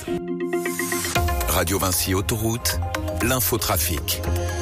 Radio Vinci Autoroute, l'infotrafic.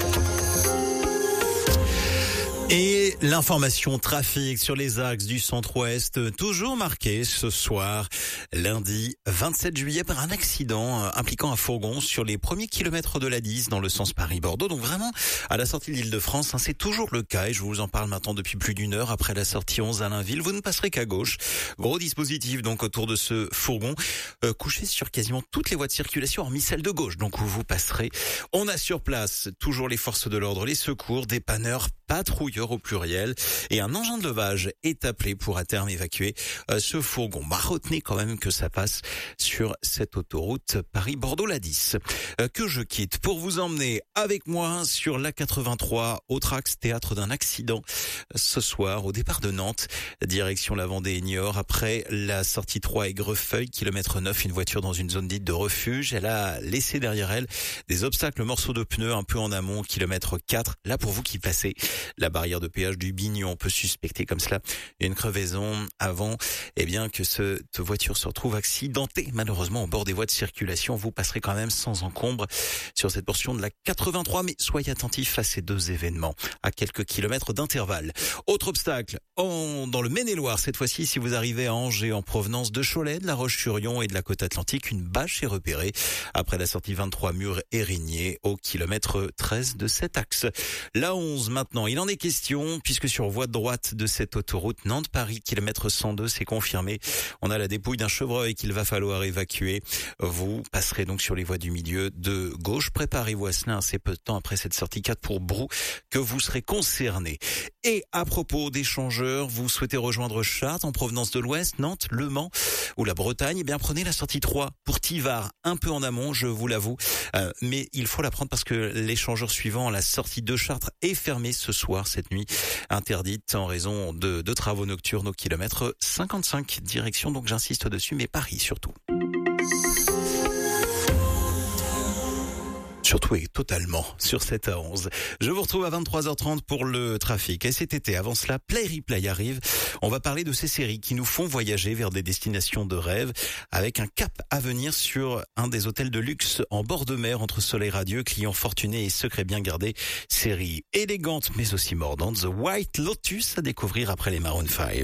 Et l'information trafic sur les axes du centre-ouest, toujours marquée ce soir, lundi 27 juillet, par un accident impliquant un fourgon sur les premiers kilomètres de l'A10 dans le sens Paris-Bordeaux. Donc vraiment, à la sortie de l'Île-de-France, c'est toujours le cas et je vous en parle maintenant depuis plus d'une heure après la sortie 11 à Allainville. Vous ne passerez qu'à gauche. Gros dispositif donc autour de ce fourgon, couché sur quasiment toutes les voies de circulation, hormis celle de gauche, donc où vous passerez. On a sur place toujours les forces de l'ordre, les secours, dépanneurs, patrouilleurs au pluriel, et un engin de levage est appelé pour à terme évacuer ce fourgon. Retenez quand même que ça passe sur cette autoroute Paris-Bordeaux l'A10 que je quitte pour vous emmener avec moi sur l'A83 au Trax, théâtre d'un accident ce soir au départ de Nantes, direction la Vendée et Niort. Après la sortie 3 Aigrefeuille, kilomètre 9, une voiture dans une zone dite de refuge. Elle a laissé derrière elle des obstacles, morceaux de pneus un peu en amont, kilomètre 4. Là, pour vous qui passez la barrière de péage du Bignon, on peut suspecter comme cela une crevaison avant que cette voiture se retrouve accidentée malheureusement au bord des voies de circulation. Vous passerez quand même sans encombre sur cette portion de la 83, mais soyez attentifs à ces deux événements à quelques kilomètres d'intervalle. Autre obstacle dans le Maine-et-Loire, cette fois-ci si vous arrivez à Angers en provenance de Cholet, de La Roche-sur-Yon et de la côte atlantique, une bâche est repérée après la sortie 23 Mur-Érigné au kilomètre 13 de cet axe. La 11 maintenant, il en est question puisque sur voie de droite de cette autoroute Nantes-Paris, kilomètre 102, c'est confirmé. On a la dépouille d'un chevreuil qu'il va falloir évacuer. Vous passerez donc sur les voies du milieu de gauche. Préparez-vous à cela, c'est peu de temps après cette sortie 4 pour Brou que vous serez concerné. Et à propos d'échangeurs, vous souhaitez rejoindre Chartres en provenance de l'Ouest, Nantes, Le Mans ou la Bretagne, prenez la sortie 3 pour Tivars, un peu en amont, je vous l'avoue. Mais il faut la prendre parce que l'échangeur suivant, la sortie de Chartres, est fermée ce soir, cette nuit, interdite en raison de travaux nocturnes au kilomètre 55, direction, donc j'insiste dessus, mais Paris surtout. Surtout et totalement sur 7 à 11. Je vous retrouve à 23h30 pour le trafic. Et cet été, avant cela, Play Replay arrive. On va parler de ces séries qui nous font voyager vers des destinations de rêve avec un cap à venir sur un des hôtels de luxe en bord de mer entre soleil radieux, clients fortunés et secrets bien gardés. Série élégante mais aussi mordante, The White Lotus à découvrir après les Maroon 5.